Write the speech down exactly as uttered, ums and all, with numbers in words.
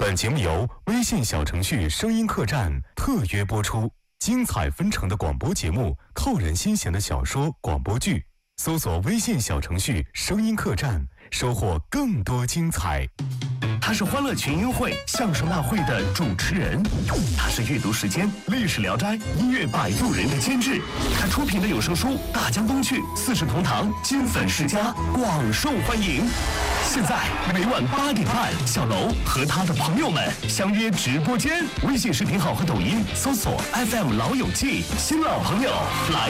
本节目由微信小程序声音客栈特约播出，精彩纷呈的广播节目，扣人心弦的小说、广播剧，搜索微信小程序声音客栈，收获更多精彩。 他是欢乐群英会相声大会的主持人，他是阅读时间历史聊斋音乐摆渡人的监制，他出品的有声书《大江东去》四世同堂金粉世家广受欢迎。现在每晚八点半，小楼和他的朋友们相约直播间，微信视频号和抖音搜索 F M 老友记，新老朋友来